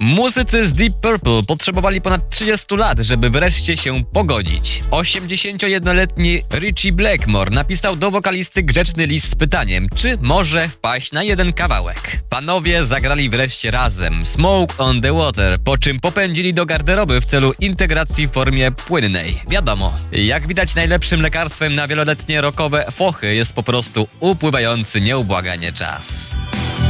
Muzycy z Deep Purple potrzebowali ponad 30 lat, żeby wreszcie się pogodzić. 81-letni Ritchie Blackmore napisał do wokalisty grzeczny list z pytaniem, czy może wpaść na jeden kawałek. Panowie zagrali wreszcie razem Smoke on the Water, po czym popędzili do garderoby w celu integracji w formie płynnej. Wiadomo, jak widać, najlepszym lekarstwem na wieloletnie rockowe fochy jest po prostu upływający nieubłaganie czas.